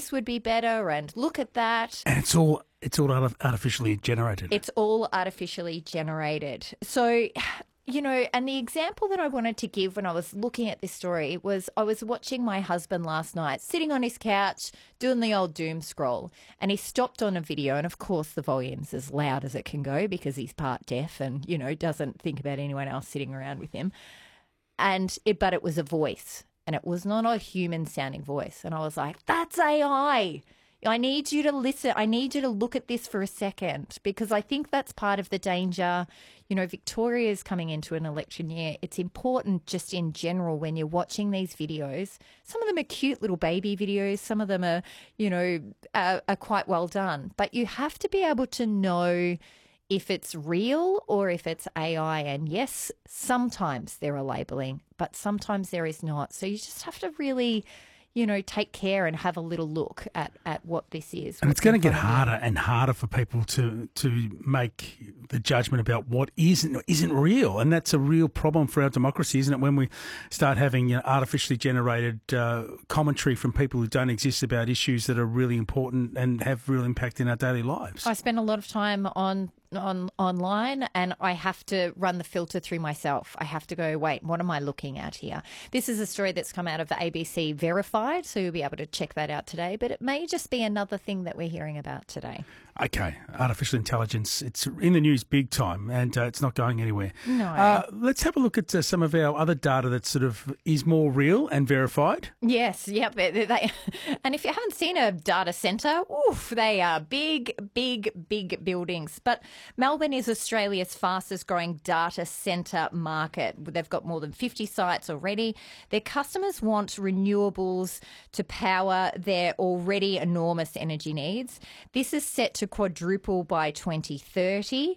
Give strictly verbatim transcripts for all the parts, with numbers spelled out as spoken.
this would be better and look at that. And it's all it's all arti- artificially generated. It's all artificially generated. So, you know, and the example that I wanted to give when I was looking at this story was I was watching my husband last night sitting on his couch doing the old doom scroll, and he stopped on a video, and of course the volume's as loud as it can go because he's part deaf and, you know, doesn't think about anyone else sitting around with him. And it, but it was a voice, and it was not a human sounding voice. And I was like, that's A I. I need you to listen. I need you to look at this for a second, because I think that's part of the danger. You know, Victoria is coming into an election year. It's important just in general when you're watching these videos. Some of them are cute little baby videos. Some of them are, you know, are, are quite well done. But you have to be able to know if it's real or if it's A I. And yes, sometimes there are labelling, but sometimes there is not. So you just have to really, you know, take care and have a little look at, at what this is. And it's going to get harder and harder for people to to make the judgment about what is and isn't real. And that's a real problem for our democracy, isn't it, when we start having, you know, artificially generated uh, commentary from people who don't exist about issues that are really important and have real impact in our daily lives. I spend a lot of time on on online, and I have to run the filter through myself. I have to go, wait, what am I looking at here? This is a story that's come out of the A B C Verified, so you'll be able to check that out today, but it may just be another thing that we're hearing about today. Okay, artificial intelligence, it's in the news big time, and uh, it's not going anywhere. No. Uh, let's have a look at uh, some of our other data that sort of is more real and verified. Yes, yep. They, they, and if you haven't seen a data centre, oof, they are big, big, big buildings. But Melbourne is Australia's fastest growing data centre market. They've got more than fifty sites already. Their customers want renewables to power their already enormous energy needs. This is set to quadruple by twenty thirty.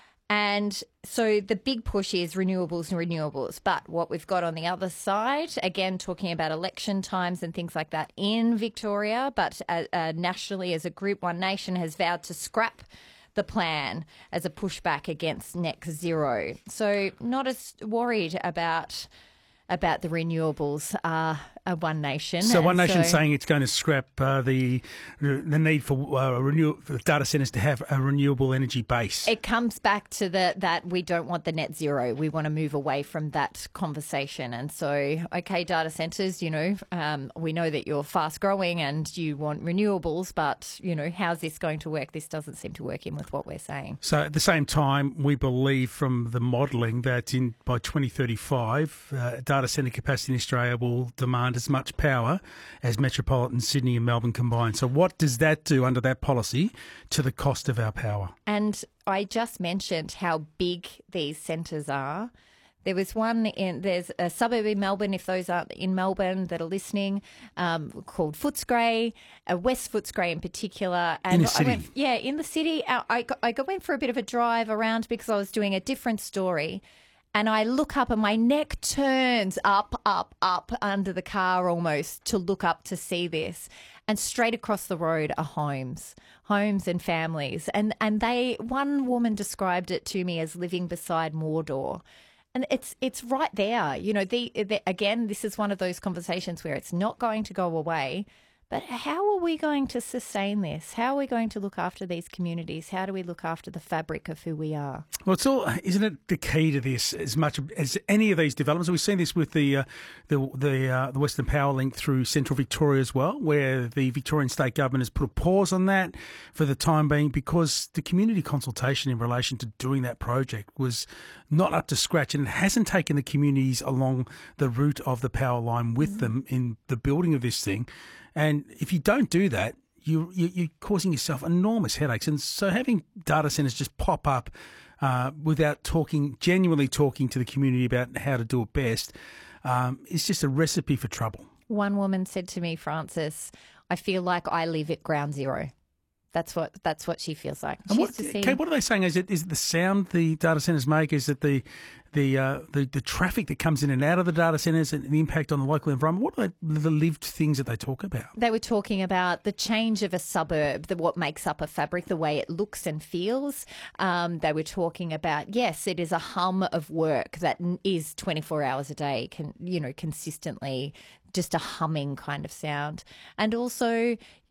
And so the big push is renewables and renewables. But what we've got on the other side, again, talking about election times and things like that in Victoria, but uh, uh, nationally as a group, One Nation has vowed to scrap the plan as a pushback against net zero. So not as worried about about the renewables uh, of One Nation. So One And Nation so, saying it's going to scrap uh, the the need for uh, renew for data centres to have a renewable energy base. It comes back to the that we don't want the net zero. We want to move away from that conversation. And so, okay, data centres, you know, um, we know that you're fast growing and you want renewables, but, you know, how's this going to work? This doesn't seem to work in with what we're saying. So at the same time, we believe from the modelling that in by twenty thirty-five, uh, data centre capacity in Australia will demand as much power as metropolitan Sydney and Melbourne combined. So what does that do under that policy to the cost of our power? And I just mentioned how big these centres are. There was one in, there's a suburb in Melbourne, if those aren't in Melbourne that are listening, um, called Footscray, uh, West Footscray in particular. And in the city? I went, yeah, in the city. I, I, got, I got, went for a bit of a drive around because I was doing a different story. And I look up and my neck turns up, up, up under the car almost to look up to see this. And straight across the road are homes, homes and families. And and they, one woman described it to me as living beside Mordor. And it's it's right there. You know, the, the again, this is one of those conversations where it's not going to go away. But how are we going to sustain this? How are we going to look after these communities? How do we look after the fabric of who we are? Well, it's all, isn't it the key to this as much as any of these developments? We've seen this with the uh, the the, uh, the Western Power Link through Central Victoria as well, where the Victorian State Government has put a pause on that for the time being because the community consultation in relation to doing that project was not up to scratch, and it hasn't taken the communities along the route of the power line with mm. them in the building of this thing. And if you don't do that, you, you, you're causing yourself enormous headaches. And so having data centres just pop up uh, without talking, genuinely talking to the community about how to do it best um, is just a recipe for trouble. One woman said to me, Francis, I feel like I live at ground zero. That's what that's what she feels like. And She what, used to see, Kate, what are they saying? Is it is it the sound the data centres make? Is it the the, uh, the the traffic that comes in and out of the data centres and the impact on the local environment? What are they, the lived things that they talk about? They were talking about the change of a suburb, the, what makes up a fabric, the way it looks and feels. Um, they were talking about, yes, it is a hum of work that is twenty-four hours a day, can you know, consistently just a humming kind of sound. And also,